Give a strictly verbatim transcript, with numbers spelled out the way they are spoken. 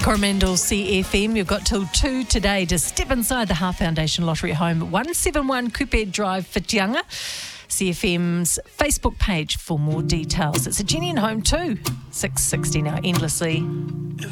Coromandel C F M. You've got till two today to step inside the Heart Foundation Lottery at home at one seventy-one Cooped Drive, Whitianga. C F M's Facebook page for more details. It's a Jenny and Home too. six sixty now, endlessly.